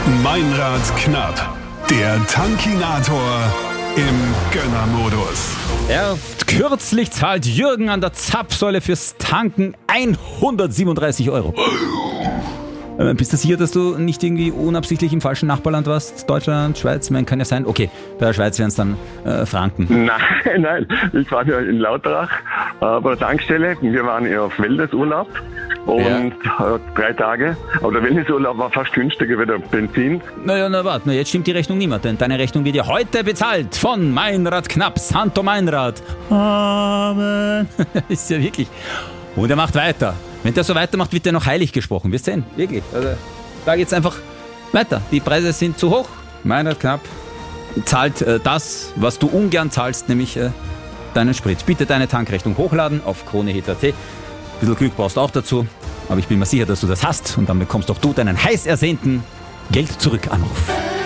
Meinrad knapp. Der Tankinator im Gönnermodus. Erst kürzlich zahlt Jürgen an der Zapfsäule fürs Tanken 137 €. Bist du sicher, dass du nicht irgendwie unabsichtlich im falschen Nachbarland warst? Deutschland, Schweiz, kann ja sein. Okay, bei der Schweiz wären es dann Franken. Nein, ich war ja in Lauterach bei der Tankstelle. Wir waren ja auf Wellnessurlaub und 3 Tage. Aber der Wellnessurlaub war fast günstiger wie der Benzin. Warte, jetzt stimmt die Rechnung nicht mehr, denn deine Rechnung wird ja heute bezahlt von Meinrad Knapp, Santo Meinrad. Amen. Ist ja wirklich. Und er macht weiter. Wenn der so weitermacht, wird der noch heilig gesprochen. Wir sehen, wirklich. Also, da geht's einfach weiter. Die Preise sind zu hoch. Meinrad Knapp zahlt das, was du ungern zahlst, nämlich deinen Sprit. Bitte deine Tankrechnung hochladen auf KroneHit.at. Ein bisschen Glück brauchst du auch dazu. Aber ich bin mir sicher, dass du das hast. Und dann bekommst auch du deinen heiß ersehnten Geld-Zurück-Anruf.